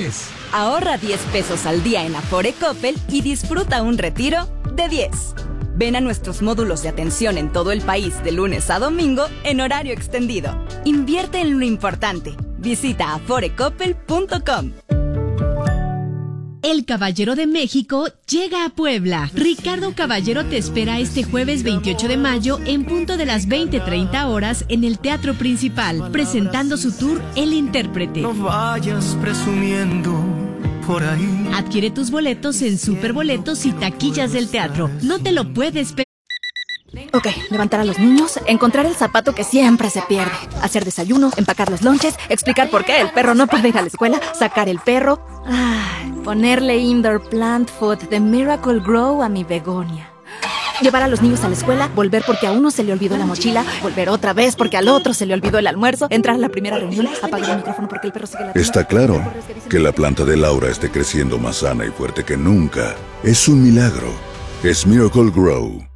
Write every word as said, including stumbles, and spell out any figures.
diez. Ahorra diez pesos al día en Afore Coppel y disfruta un retiro de diez. Ven a nuestros módulos de atención en todo el país de lunes a domingo en horario extendido. Invierte en lo importante. Visita afore coppel punto com. El Caballero de México llega a Puebla. Ricardo Caballero te espera este jueves veintiocho de mayo en punto de las veinte treinta horas en el Teatro Principal, presentando su tour El Intérprete. No vayas presumiendo por ahí. Adquiere tus boletos en Superboletos y taquillas del teatro. No te lo puedes perder. Ok, levantar a los niños, encontrar el zapato que siempre se pierde, hacer desayuno, empacar los lonches, explicar por qué el perro no puede ir a la escuela, sacar el perro, ay, ponerle indoor plant food de Miracle Grow a mi begonia. Llevar a los niños a la escuela, volver porque a uno se le olvidó la mochila, volver otra vez porque al otro se le olvidó el almuerzo, entrar a la primera reunión, apagar el micrófono porque el perro sigue la... Está claro que la planta de Laura esté creciendo más sana y fuerte que nunca. Es un milagro. Es Miracle Grow.